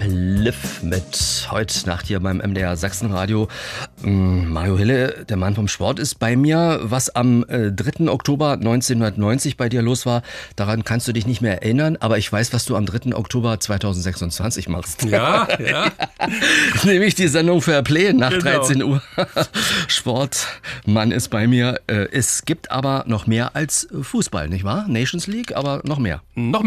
Liv mit heute Nacht hier beim MDR Sachsenradio. Mario Hille, der Mann vom Sport, ist bei mir. Was am 3. Oktober 1990 bei dir los war, daran kannst du dich nicht mehr erinnern, aber ich weiß, was du am 3. Oktober 2026 machst. Ja. Nämlich die Sendung Fair Play nach Genau. 13 Uhr. Sportmann ist bei mir. Es gibt aber noch mehr als Fußball, nicht wahr? Nations League, aber noch mehr. Noch